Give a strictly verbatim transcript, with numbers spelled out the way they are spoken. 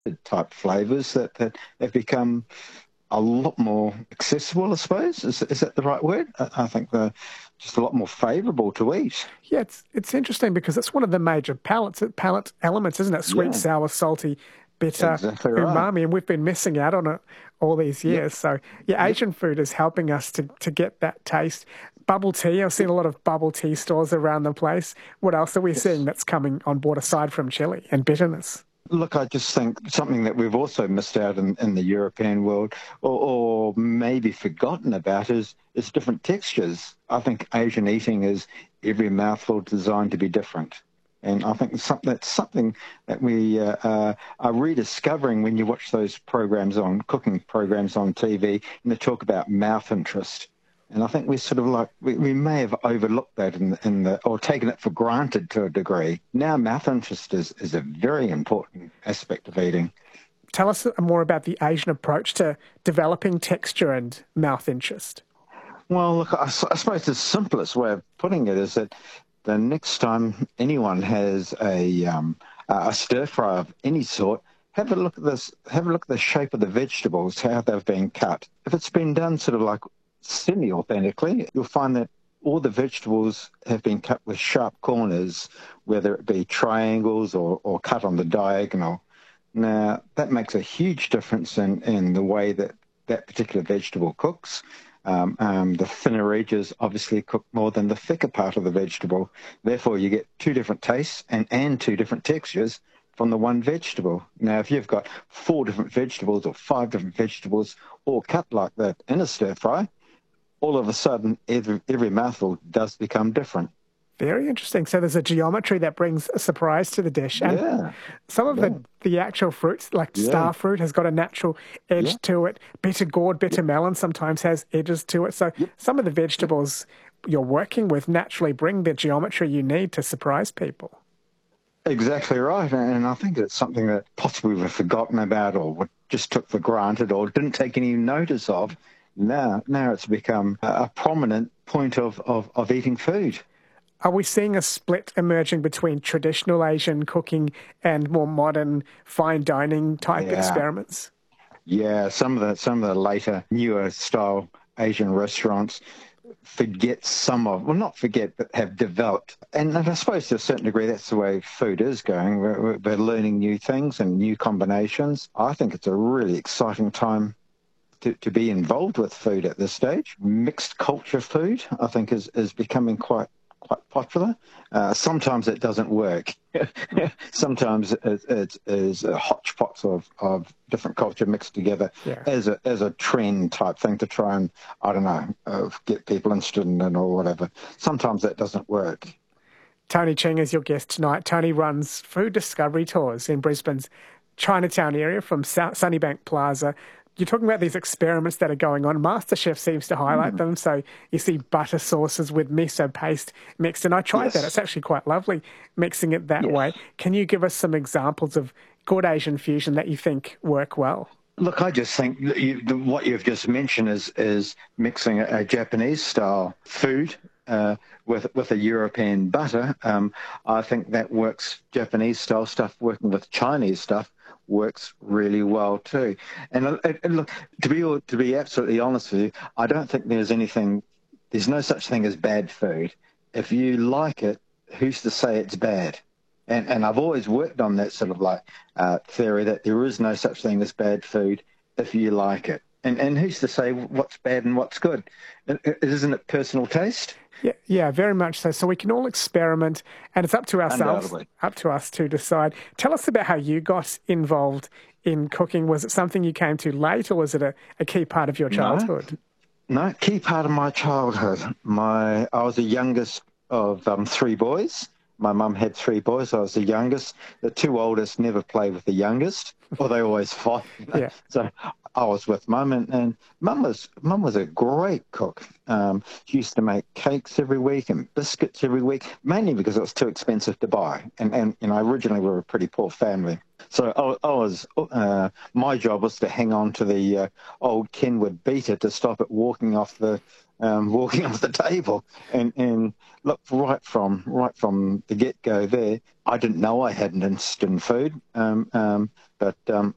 type flavours that, that have become a lot more accessible, I suppose. Is, is that the right word? I, I think they're just a lot more favourable to eat. Yeah, it's it's interesting because it's one of the major palates, palate elements, isn't it? Sweet, Yeah, sour, salty, bitter, exactly right. umami, and we've been missing out on it all these Yep, years. So, yeah, yep. Asian food is helping us to, to get that taste. Bubble tea, I've seen a lot of bubble tea stores around the place. What else are we seeing Yes. that's coming on board aside from chili and bitterness? Look, I just think something that we've also missed out in, in the European world, or, or maybe forgotten about, is, is different textures. I think Asian eating is every mouthful designed to be different. And I think some, that's something that we uh, uh, are rediscovering when you watch those programs on, cooking programs on T V, and they talk about mouth interest. And I think we sort of like, we, we may have overlooked that in the, in the, or taken it for granted to a degree. Now mouth interest is, is a very important aspect of eating. Tell us more about the Asian approach to developing texture and mouth interest. Well, look, I, I suppose the simplest way of putting it is that the next time anyone has a, um, a stir fry of any sort, have a look at this, have a look at the shape of the vegetables, how they've been cut. If it's been done sort of like semi-authentically, you'll find that all the vegetables have been cut with sharp corners, whether it be triangles or, or cut on the diagonal. Now, that makes a huge difference in, in the way that that particular vegetable cooks. Um, um, the thinner edges obviously cook more than the thicker part of the vegetable. Therefore, you get two different tastes and, and two different textures from the one vegetable. Now, if you've got four different vegetables or five different vegetables all cut like that in a stir fry, all of a sudden, every, every mouthful does become different. Very interesting. So there's a geometry that brings a surprise to the dish. And Yeah, some of yeah, the, the actual fruits, like yeah, star fruit, has got a natural edge yeah, to it. Bitter gourd, bitter yep, melon sometimes has edges to it. So yep, some of the yep. vegetables you're working with naturally bring the geometry you need to surprise people. Exactly right. And I think it's something that possibly we've forgotten about or just took for granted or didn't take any notice of. Now, now it's become a prominent point of, of, of eating food. Are we seeing a split emerging between traditional Asian cooking and more modern fine dining type Yeah, experiments? yeah. Some of the some of the later, newer style Asian restaurants forget some of, well, not forget, but have developed. And I suppose to a certain degree, that's the way food is going. We're, we're learning new things and new combinations. I think it's a really exciting time to, to be involved with food at this stage. Mixed culture food, I think, is, is becoming quite quite popular. Uh, sometimes it doesn't work. Sometimes it, it is a hodgepodge of, of different culture mixed together Yeah. as a as a trend type thing to try and, I don't know, uh, get people interested in it or whatever. Sometimes that doesn't work. Tony Cheng is your guest tonight. Tony runs food discovery tours in Brisbane's Chinatown area from Sunnybank Plaza. You're talking about these experiments that are going on. MasterChef seems to highlight Mm. them. So you see butter sauces with miso paste mixed. And I tried that. Yes. It's actually quite lovely mixing it that Yes. way. Can you give us some examples of good Asian fusion that you think work well? Look, I just think that you, the, what you've just mentioned is is mixing a, a Japanese style food uh, with with a European butter. Um, I think that works. Japanese style stuff working with Chinese stuff works really well too. And, uh, and look, to be to be absolutely honest with you, I don't think there's anything. There's no such thing as bad food. If you like it, who's to say it's bad? And, and I've always worked on that sort of like uh, theory that there is no such thing as bad food if you like it. And and who's to say what's bad and what's good? Isn't it personal taste? Yeah, yeah, very much so. So we can all experiment, and it's up to ourselves, Undoubtedly. up to us to decide. Tell us about how you got involved in cooking. Was it something you came to late, or was it a, a key part of your No, childhood? no, key part of my childhood. My I was the youngest of um, three boys. My mum had three boys. I was the youngest. The two oldest never played with the youngest, or they always fought. Yeah. So I was with mum, and, and mum was mum was a great cook. Um, she used to make cakes every week and biscuits every week, mainly because it was too expensive to buy. And and you know, originally we were a pretty poor family, so I, I was uh, my job was to hang on to the uh, old Kenwood beater to stop it walking off the um, walking off the table. And and look, right from right from the get go there, I didn't know I had an interest in food, um, um, but um,